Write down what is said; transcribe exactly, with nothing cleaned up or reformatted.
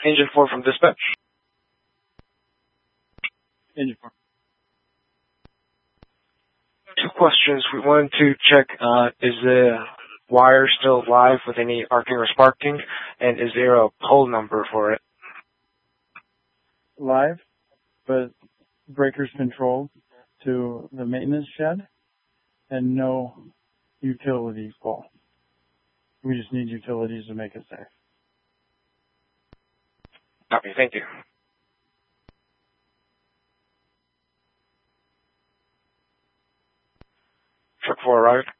Engine four from dispatch. Engine four. Two questions. We wanted to check, uh, is the wire still live with any arcing or sparking? And is there a pull number for it? Live, but breakers controlled to the maintenance shed and no utility pull. We just need utilities to make it safe. Copy, thank you. Truck four arrived.